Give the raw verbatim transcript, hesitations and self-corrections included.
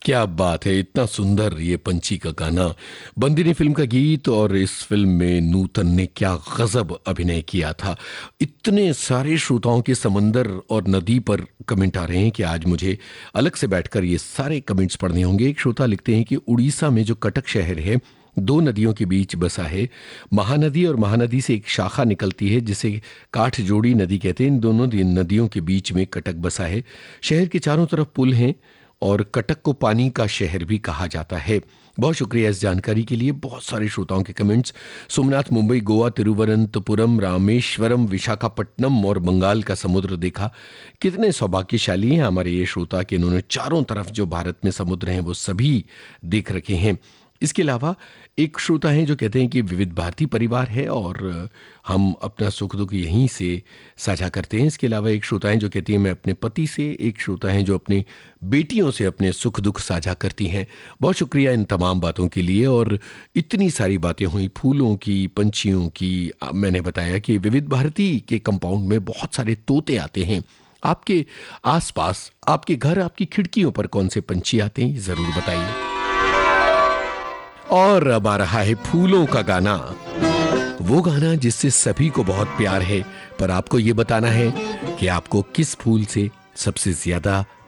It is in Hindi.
क्या बात है, इतना सुंदर ये पंछी का गाना, बंदिनी फिल्म का गीत। और इस फिल्म में नूतन ने क्या गजब अभिनय किया था। इतने सारे श्रोताओं के समंदर और नदी पर कमेंट आ रहे हैं कि आज मुझे अलग से बैठकर ये सारे कमेंट्स पढ़ने होंगे। एक श्रोता लिखते हैं कि उड़ीसा में जो कटक शहर है, दो नदियों के बीच बसा है। महानदी और महानदी से एक शाखा निकलती है जिसे काठजोड़ी नदी कहते हैं। इन दोनों नदियों के बीच में कटक बसा है। शहर के चारों तरफ पुल हैं और कटक को पानी का शहर भी कहा जाता है। बहुत शुक्रिया इस जानकारी के लिए। बहुत सारे श्रोताओं के कमेंट्स। सोमनाथ मुंबई, गोवा, तिरुवनंतपुरम, रामेश्वरम, विशाखापट्टनम और बंगाल का समुद्र देखा। कितने सौभाग्यशाली हैं हमारे ये श्रोता कि इन्होंने चारों तरफ जो भारत में समुद्र हैं वो सभी देख रखे हैं। इसके अलावा एक श्रोता हैं जो कहते हैं कि विविध भारती परिवार है और हम अपना सुख दुख यहीं से साझा करते हैं। इसके अलावा एक श्रोता हैं जो कहती हैं मैं अपने पति से, एक श्रोता हैं जो अपनी बेटियों से अपने सुख दुख साझा करती हैं। बहुत शुक्रिया इन तमाम बातों के लिए। और इतनी सारी बातें हुई फूलों की, पंछियों की। मैंने बताया कि विविध भारती के कंपाउंड में बहुत सारे तोते आते हैं। आपके आसपास, आपके घर, आपकी खिड़कियों पर कौन से पंछी आते हैं जरूर बताइए। और अब आ रहा है फूलों का गाना, वो गाना जिससे सभी को बहुत प्यार है, पर आपको ये बताना है कि आपको किस फूल से सबसे ज्यादा